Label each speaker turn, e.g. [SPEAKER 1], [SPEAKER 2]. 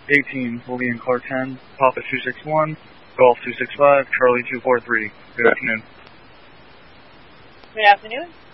[SPEAKER 1] 18, Lee and Clark 10, Papa 261, Golf 265, Charlie 243. Good afternoon.
[SPEAKER 2] Good afternoon.